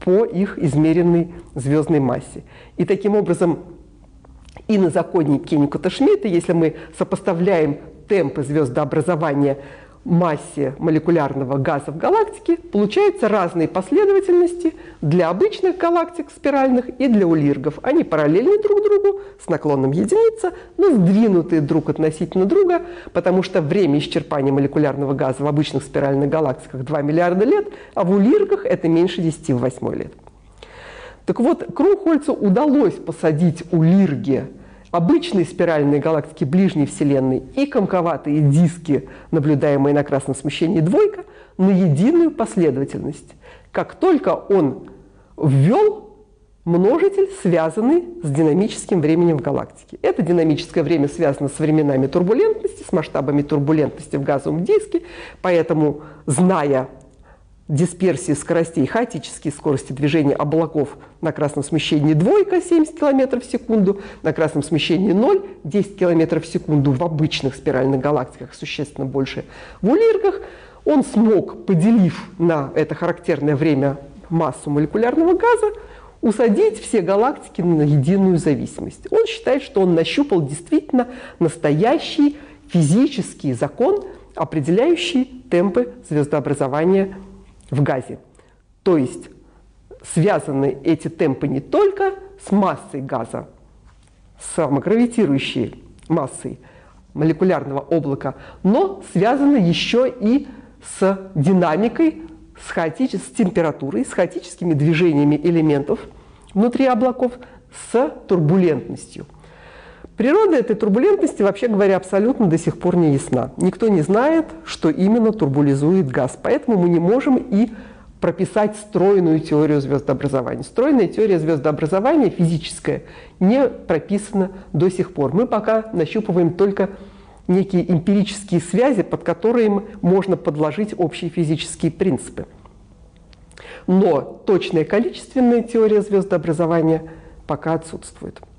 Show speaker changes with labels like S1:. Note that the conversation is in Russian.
S1: по их измеренной звездной массе. И таким образом и на законе Кенникота-Шмидта, если мы сопоставляем темпы звездообразования массе молекулярного газа в галактике, получаются разные последовательности для обычных галактик спиральных и для улиргов. Они параллельны друг другу с наклоном единица, но сдвинутые друг относительно друга, потому что время исчерпания молекулярного газа в обычных спиральных галактиках 2 миллиарда лет, а в улиргах это меньше 10 в 8 лет. Так вот, Крумхольцу удалось посадить улирги, обычные спиральные галактики ближней Вселенной и комковатые диски, наблюдаемые на красном смещении двойка, на единую последовательность. Как только он ввел множитель, связанный с динамическим временем в галактике. Это динамическое время связано с временами турбулентности, с масштабами турбулентности в газовом диске, поэтому, зная дисперсии скоростей, хаотические скорости движения облаков на красном смещении двойка 70 км в секунду, на красном смещении 0 10 км в секунду в обычных спиральных галактиках, существенно больше в улиргах, он смог, поделив на это характерное время массу молекулярного газа, усадить все галактики на единую зависимость. Он считает, что он нащупал действительно настоящий физический закон, определяющий темпы звездообразования в газе. То есть связаны эти темпы не только с массой газа, с самогравитирующей массой молекулярного облака, но связаны еще и с динамикой, с температурой, с хаотическими движениями элементов внутри облаков, с турбулентностью. Природа этой турбулентности, вообще говоря, абсолютно до сих пор не ясна. Никто не знает, что именно турбулизует газ, поэтому мы не можем и прописать стройную теорию звездообразования. Стройная теория звездообразования физическая не прописана до сих пор. Мы пока нащупываем только некие эмпирические связи, под которые можно подложить общие физические принципы. Но точная количественная теория звездообразования пока отсутствует.